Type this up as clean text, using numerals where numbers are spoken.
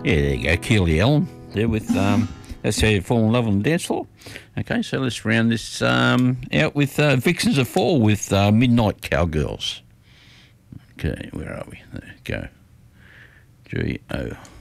Yeah, there you go, Keely Allen there with That's How You Fall in Love on the Dance Floor. Okay, so let's round this out with Vixens of Fall with Midnight Cowgirls. Okay, where are we? There, go. G-O.